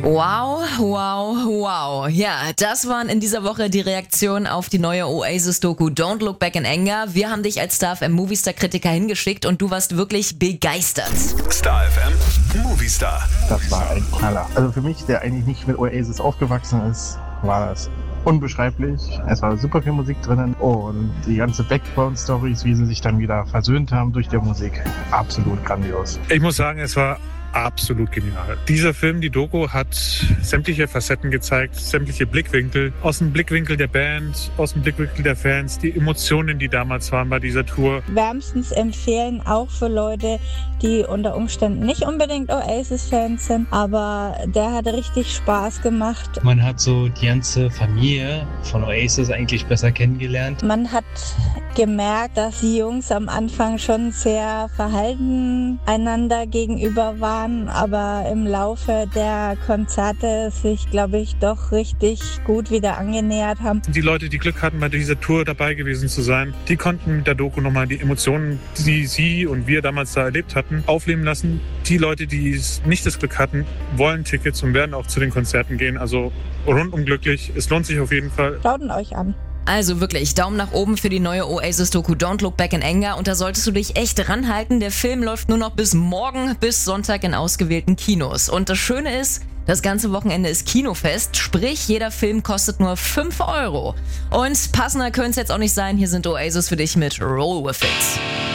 Wow, wow, wow. Ja, das waren in dieser Woche die Reaktionen auf die neue Oasis-Doku Don't Look Back in Anger. Wir haben dich als Star FM Movistar-Kritiker hingeschickt und du warst wirklich begeistert. Star FM Movistar. Das war ein Knaller. Also für mich, der eigentlich nicht mit Oasis aufgewachsen ist, war das unbeschreiblich. Es war super viel Musik drinnen und die ganze Background-Stories, wie sie sich dann wieder versöhnt haben durch die Musik, absolut grandios. Ich muss sagen, es war absolut genial. Dieser Film, die Doku, hat sämtliche Facetten gezeigt, sämtliche Blickwinkel. Aus dem Blickwinkel der Band, aus dem Blickwinkel der Fans, die Emotionen, die damals waren bei dieser Tour. Wärmstens empfehlen, auch für Leute, die unter Umständen nicht unbedingt Oasis-Fans sind, aber der hat richtig Spaß gemacht. Man hat so die ganze Familie von Oasis eigentlich besser kennengelernt. Man hat gemerkt, dass die Jungs am Anfang schon sehr verhalten einander gegenüber waren, aber im Laufe der Konzerte sich, glaube ich, doch richtig gut wieder angenähert haben. Die Leute, die Glück hatten, bei dieser Tour dabei gewesen zu sein, die konnten mit der Doku nochmal die Emotionen, die sie und wir damals da erlebt hatten, aufleben lassen. Die Leute, die nicht das Glück hatten, wollen Tickets und werden auch zu den Konzerten gehen. Also rundum glücklich. Es lohnt sich auf jeden Fall. Schaut ihn euch an. Also wirklich, Daumen nach oben für die neue Oasis-Doku Don't Look Back in Anger und da solltest du dich echt ranhalten. Der Film läuft nur noch bis morgen, bis Sonntag in ausgewählten Kinos. Und das Schöne ist, das ganze Wochenende ist Kinofest, sprich jeder Film kostet nur 5 €. Und passender könnte es jetzt auch nicht sein, hier sind Oasis für dich mit Roll With It.